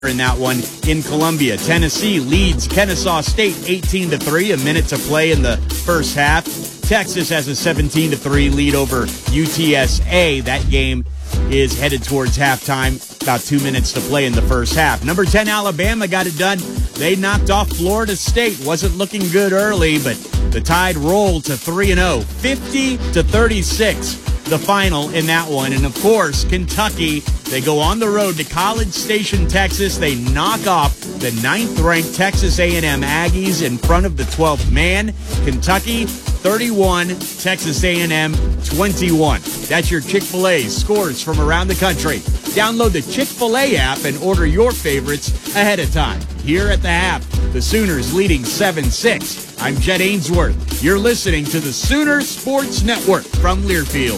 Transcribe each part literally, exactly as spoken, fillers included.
in that one in Columbia. Tennessee leads Kennesaw State eighteen to three, a minute to play in the first half. Texas has a seventeen to three lead over U T S A. That game is headed towards halftime, about two minutes to play in the first half. Number ten, Alabama got it done. They knocked off Florida State. Wasn't looking good early, but the Tide rolled to three and oh, fifty to thirty-six. The final in that one. And of course, Kentucky, they go on the road to College Station, Texas. They knock off the ninth-ranked Texas A and M Aggies in front of the twelfth man. Kentucky thirty-one, Texas A and M twenty-one. That's your Chick-fil-A scores from around the country. Download the Chick-fil-A app and order your favorites ahead of time. Here at the half, the Sooners leading seven six. I'm Jed Ainsworth. You're listening to the Sooner Sports Network from Learfield.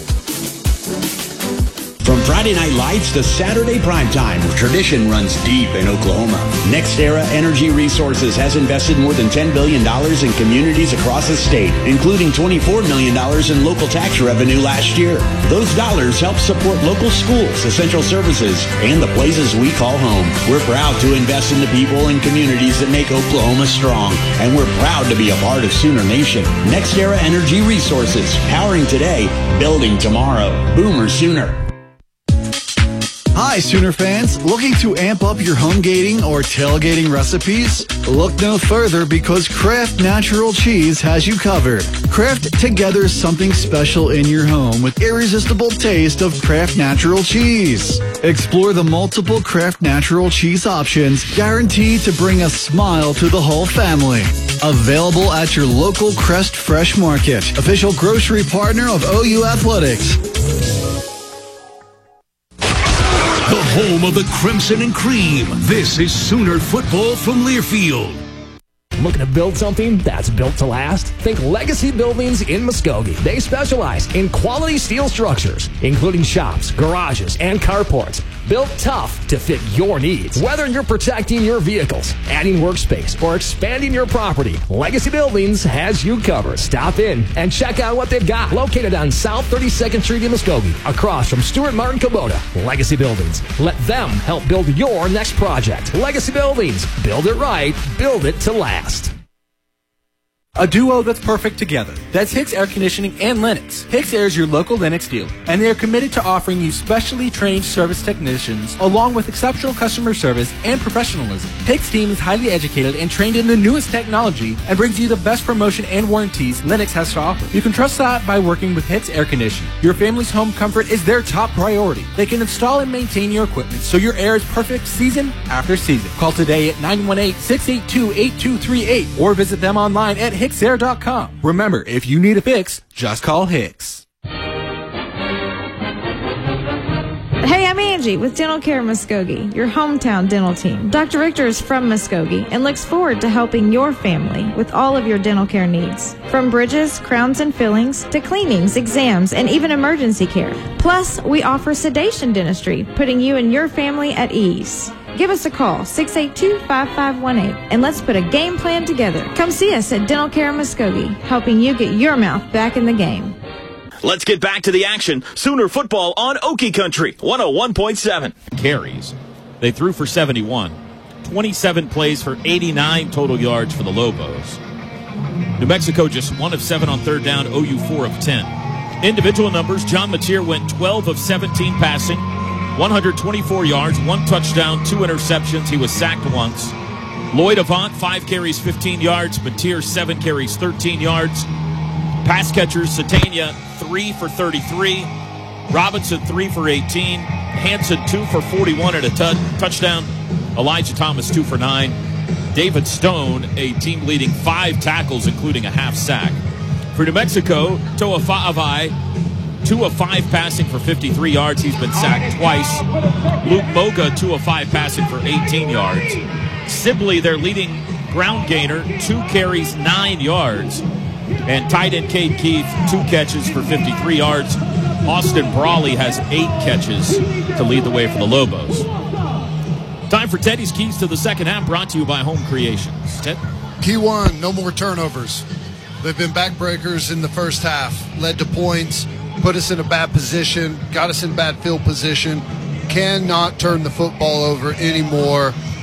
From Friday Night Lights to Saturday primetime, tradition runs deep in Oklahoma. NextEra Energy Resources has invested more than ten billion dollars in communities across the state, including twenty-four million dollars in local tax revenue last year. Those dollars help support local schools, essential services, and the places we call home. We're proud to invest in the people and communities that make Oklahoma strong, and we're proud to be a part of Sooner Nation. NextEra Energy Resources, powering today, building tomorrow. Boomer Sooner. Hi, Sooner fans. Looking to amp up your home gating or tailgating recipes? Look no further because Kraft Natural Cheese has you covered. Kraft together something special in your home with irresistible taste of Kraft Natural Cheese. Explore the multiple Kraft Natural Cheese options guaranteed to bring a smile to the whole family. Available at your local Crest Fresh Market, official grocery partner of O U Athletics. The home of the Crimson and Cream. This is Sooner football from Learfield. Looking to build something that's built to last? Think Legacy Buildings in Muskogee. They specialize in quality steel structures, including shops, garages, and carports. Built tough to fit your needs. Whether you're protecting your vehicles, adding workspace, or expanding your property, Legacy Buildings has you covered. Stop in and check out what they've got. Located on South thirty-second Street in Muskogee, across from Stuart Martin Kubota. Legacy Buildings. Let them help build your next project. Legacy Buildings. Build it right. Build it to last. A duo that's perfect together. That's Hicks Air Conditioning and Lennox. Hicks Air is your local Lennox dealer, and they are committed to offering you specially trained service technicians along with exceptional customer service and professionalism. Hicks team is highly educated and trained in the newest technology and brings you the best promotion and warranties Lennox has to offer. You can trust that by working with Hicks Air Conditioning. Your family's home comfort is their top priority. They can install and maintain your equipment so your air is perfect season after season. Call today at nine one eight, six eight two, eight two three eight or visit them online at hicks air dot com. Remember, if you need a fix, just call Hicks. Hey, I'm Angie with Dental Care Muskogee, your hometown dental team. Doctor Richter is from Muskogee and looks forward to helping your family with all of your dental care needs. From bridges, crowns and fillings, to cleanings, exams, and even emergency care. Plus, we offer sedation dentistry, putting you and your family at ease. Give us a call, six eight two, five five one eight, and let's put a game plan together. Come see us at Dental Care Muskogee, helping you get your mouth back in the game. Let's get back to the action. Sooner football on Okie Country, one oh one point seven. Carries. They threw for seventy-one. twenty-seven plays for eighty-nine total yards for the Lobos. New Mexico just one of seven on third down, O U four of ten. Individual numbers, John Mateer went twelve of seventeen passing, one hundred twenty-four yards, one touchdown, two interceptions. He was sacked once. Lloyd Avant, five carries, fifteen yards. Mateer, seven carries, thirteen yards. Pass catchers, Satania, three for thirty-three. Robinson, three for eighteen. Hanson, two for forty-one and a t- touchdown. Elijah Thomas, two for nine. David Stone, a team-leading five tackles, including a half sack. For New Mexico, Toa Fa'avai, two of five passing for fifty-three yards. He's been sacked twice. Luke Moga, two of five passing for eighteen yards. Sibley, their leading ground gainer, two carries, nine yards. And tight end Cade Keith, two catches for fifty-three yards. Austin Brawley has eight catches to lead the way for the Lobos. Time for Teddy's Keys to the second half, brought to you by Home Creations. Ted? Key one, no more turnovers. They've been backbreakers in the first half, led to points, put us in a bad position, got us in bad field position. cannot turn the football over anymore.